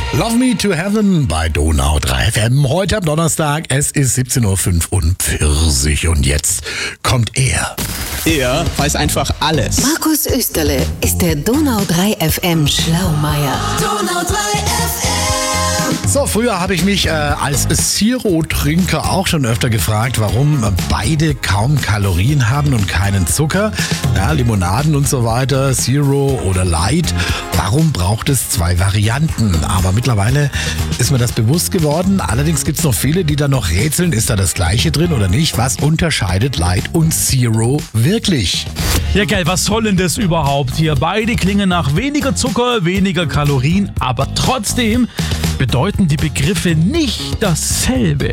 Love Me to Heaven bei Donau 3 FM. Heute am Donnerstag, es ist 17.45 Uhr und jetzt kommt er. Er weiß einfach alles. Markus Österle ist der Donau 3 FM Schlaumeier. Donau 3 FM. So, früher habe ich mich als Zero-Trinker auch schon öfter gefragt, warum beide kaum Kalorien haben und keinen Zucker. Ja, Limonaden und so weiter, Zero oder Light. Warum braucht es zwei Varianten? Aber mittlerweile ist mir das bewusst geworden. Allerdings gibt es noch viele, die da noch rätseln, ist da das Gleiche drin oder nicht? Was unterscheidet Light und Zero wirklich? Ja geil, was soll denn das überhaupt hier? Beide klingen nach weniger Zucker, weniger Kalorien, aber trotzdem bedeuten die Begriffe nicht dasselbe.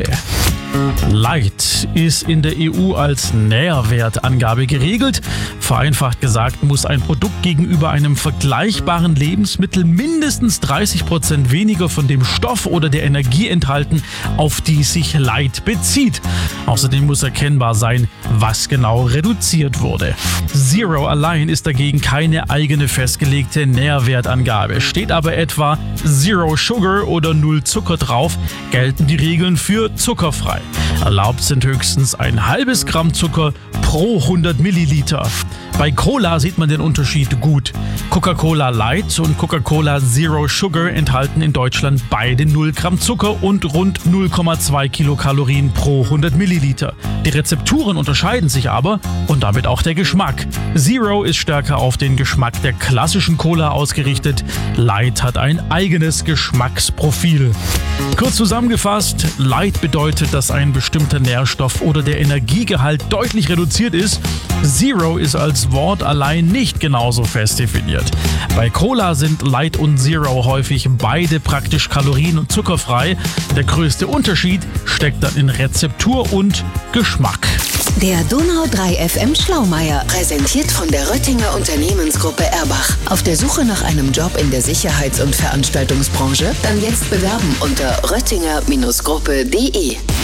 Light ist in der EU als Nährwertangabe geregelt. Vereinfacht gesagt muss ein Produkt gegenüber einem vergleichbaren Lebensmittel mindestens 30% weniger von dem Stoff oder der Energie enthalten, auf die sich Light bezieht. Außerdem muss erkennbar sein, was genau reduziert wurde. Zero allein ist dagegen keine eigene festgelegte Nährwertangabe. Steht aber etwa Zero Sugar oder Null Zucker drauf, gelten die Regeln für zuckerfrei. Erlaubt sind höchstens ein halbes Gramm Zucker pro 100 Milliliter. Bei Cola sieht man den Unterschied gut. Coca-Cola Light und Coca-Cola Zero Sugar enthalten in Deutschland beide 0 Gramm Zucker und rund 0,2 Kilokalorien pro 100 Milliliter. Die Rezepturen unterscheiden sich aber und damit auch der Geschmack. Zero ist stärker auf den Geschmack der klassischen Cola ausgerichtet. Light hat ein eigenes Geschmacksprofil. Kurz zusammengefasst, Light bedeutet, dass ein bestimmter Nährstoff oder der Energiegehalt deutlich reduziert ist. Zero ist als Wort allein nicht genauso fest definiert. Bei Cola sind Light und Zero häufig beide praktisch kalorien- und zuckerfrei. Der größte Unterschied steckt dann in Rezeptur und Geschmack. Der Donau 3 FM Schlaumeier, präsentiert von der Röttinger Unternehmensgruppe Erbach. Auf der Suche nach einem Job in der Sicherheits- und Veranstaltungsbranche? Dann jetzt bewerben unter röttinger-gruppe.de.